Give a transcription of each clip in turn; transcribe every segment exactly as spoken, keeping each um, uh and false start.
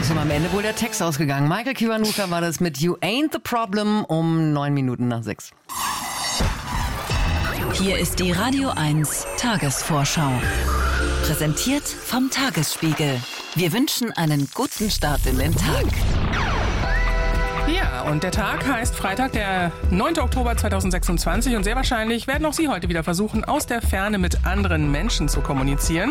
ist ihm am Ende wohl der Text ausgegangen. Michael Kiwanuka war das mit You Ain't the Problem um neun Minuten nach sechs. Hier ist die Radio eins Tagesvorschau. Präsentiert vom Tagesspiegel. Wir wünschen einen guten Start in den Tag. Ja, und der Tag heißt Freitag, der neunten Oktober zweitausendsechsundzwanzig. Und sehr wahrscheinlich werden auch Sie heute wieder versuchen, aus der Ferne mit anderen Menschen zu kommunizieren.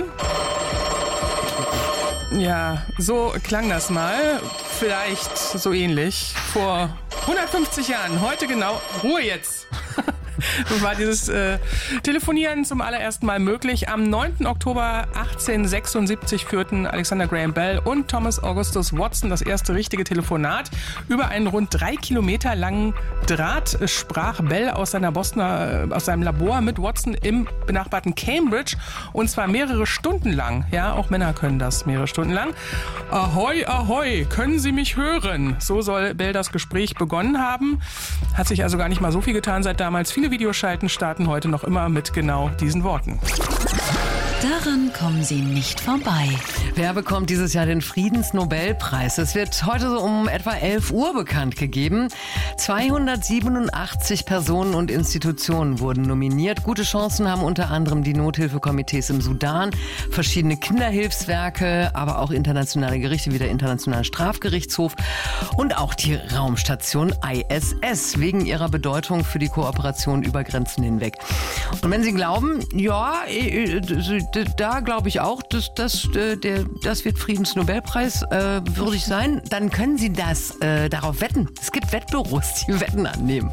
Ja, so klang das mal. Vielleicht so ähnlich. Vor hundertfünfzig Jahren, heute genau, Ruhe jetzt. war dieses äh, Telefonieren zum allerersten Mal möglich. Am neunten Oktober achtzehnhundertsechsundsiebzig führten Alexander Graham Bell und Thomas Augustus Watson das erste richtige Telefonat. Über einen rund drei Kilometer langen Draht sprach Bell aus, seiner Bosner, aus seinem Labor mit Watson im benachbarten Cambridge. Und zwar mehrere Stunden lang. Ja, auch Männer können das mehrere Stunden lang. Ahoi, ahoi, können Sie mich hören? So soll Bell das Gespräch begonnen haben. Hat sich also gar nicht mal so viel getan seit damals. Viele Videoschalten starten heute noch immer mit genau diesen Worten. Daran kommen Sie nicht vorbei. Wer bekommt dieses Jahr den Friedensnobelpreis? Es wird heute so um etwa elf Uhr bekannt gegeben. zweihundertsiebenundachtzig Personen und Institutionen wurden nominiert. Gute Chancen haben unter anderem die Nothilfekomitees im Sudan, verschiedene Kinderhilfswerke, aber auch internationale Gerichte wie der Internationale Strafgerichtshof und auch die Raumstation I S S wegen ihrer Bedeutung für die Kooperation über Grenzen hinweg. Und wenn Sie glauben, ja, da glaube ich auch, dass das, der, das wird Friedensnobelpreis äh, würdig sein, dann können Sie das äh, darauf wetten. Es gibt Wettbüros, die Wetten annehmen.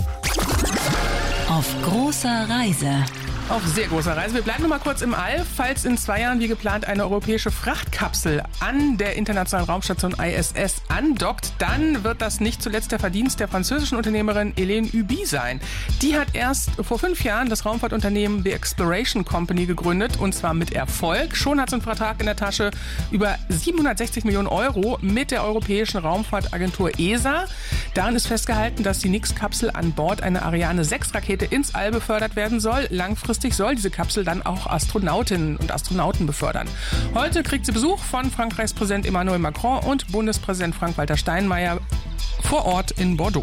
Auf großer Reise. Auf sehr großer Reise. Wir bleiben noch mal kurz im All. Falls in zwei Jahren wie geplant eine europäische Frachtkapsel an der internationalen Raumstation I S S andockt, dann wird das nicht zuletzt der Verdienst der französischen Unternehmerin Hélène Huby sein. Die hat erst vor fünf Jahren das Raumfahrtunternehmen The Exploration Company gegründet, und zwar mit Erfolg. Schon hat sie einen Vertrag in der Tasche über siebenhundertsechzig Millionen Euro mit der Europäischen Raumfahrtagentur E S A. Darin ist festgehalten, dass die Nix-Kapsel an Bord einer Ariane sechs Rakete ins All befördert werden soll. Langfristig soll diese Kapsel dann auch Astronautinnen und Astronauten befördern. Heute kriegt sie Besuch von Frankreichs Präsident Emmanuel Macron und Bundespräsident Frank-Walter Steinmeier vor Ort in Bordeaux.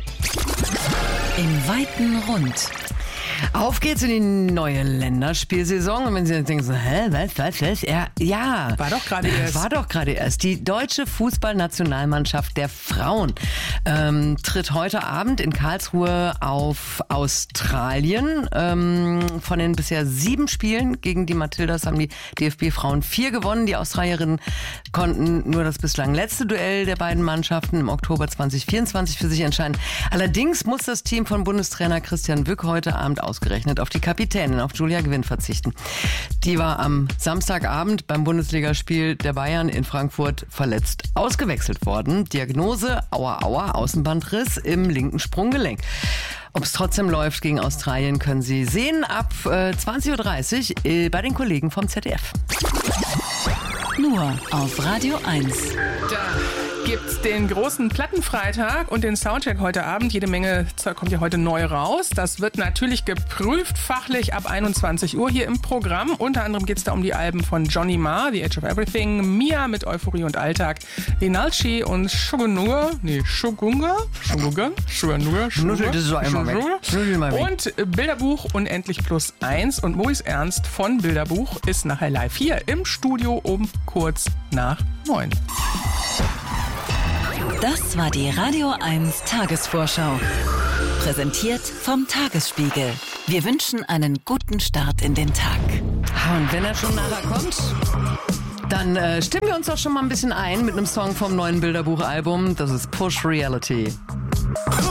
Im weiten Rund. Auf geht's in die neue Länderspielsaison. Und wenn Sie jetzt denken, so, hä, was, was, was? Ja, ja. War doch gerade erst. War doch gerade erst. Die deutsche Fußballnationalmannschaft der Frauen ähm, tritt heute Abend in Karlsruhe auf Australien. Ähm, von den bisher sieben Spielen gegen die Matildas haben die D F B-Frauen vier gewonnen. Die Australierinnen konnten nur das bislang letzte Duell der beiden Mannschaften im Oktober zweitausendvierundzwanzig für sich entscheiden. Allerdings muss das Team von Bundestrainer Christian Wück heute Abend ausgerechnet auf die Kapitänin, auf Julia Gwinn verzichten. Die war am Samstagabend beim Bundesligaspiel der Bayern in Frankfurt verletzt ausgewechselt worden. Diagnose, aua, aua, Außenbandriss im linken Sprunggelenk. Ob es trotzdem läuft gegen Australien, können Sie sehen ab äh, zwanzig Uhr dreißig äh, bei den Kollegen vom Z D F. Nur auf Radio eins. Da gibt's den großen Plattenfreitag und den Soundcheck heute Abend. Jede Menge Zeug kommt ja heute neu raus. Das wird natürlich geprüft, fachlich ab einundzwanzig Uhr hier im Programm. Unter anderem geht's da um die Alben von Johnny Marr, The Edge of Everything, Mia mit Euphorie und Alltag, Lenalchi und Shogunur, nee, Shogunga, Shogunga, Shogunga, Shogunga, und Bilderbuch Unendlich plus eins. Und Maurice Ernst von Bilderbuch ist nachher live hier im Studio um kurz nach neun. Das war die Radio eins Tagesvorschau. Präsentiert vom Tagesspiegel. Wir wünschen einen guten Start in den Tag. Und wenn er schon nachher kommt, dann äh, stimmen wir uns doch schon mal ein bisschen ein mit einem Song vom neuen Bilderbuch-Album. Das ist Push Reality.